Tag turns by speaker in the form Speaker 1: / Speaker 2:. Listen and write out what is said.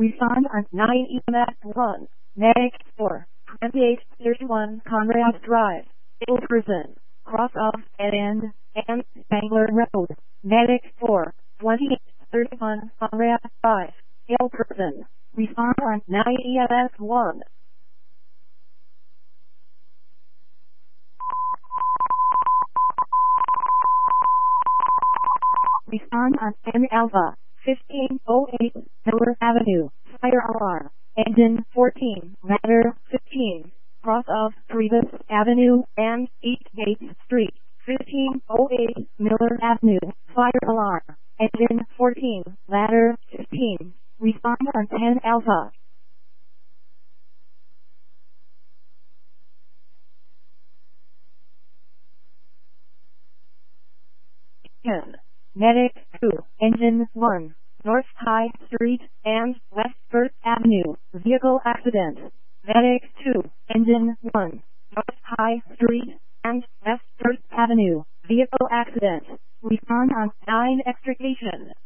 Speaker 1: Respond on 9 EMS 1. Medic 4. 2831 Conrad Drive. Ill person. Cross off dead end and Spangler Road. Medic 4. 2831 Conrad Drive. Ill person. Respond on 9 EMS 1. Respond on 10 Alpha. 1508 Miller Avenue. Fire alarm. Engine 14. Ladder 15. Cross of Trevis Avenue and Eastgate Street. 1508 Miller Avenue. Fire alarm. Engine 14. Ladder 15. Respond on 10 Alpha. Medic 2, Engine 1, North High Street and West First Avenue, vehicle accident. Medic 2, Engine 1, North High Street and West First Avenue, vehicle accident. Respond on 9 extrication.